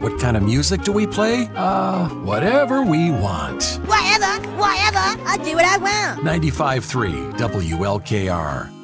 What kind of music do we play? Whatever we want. Whatever, I'll do what I want. 95.3 WLKR.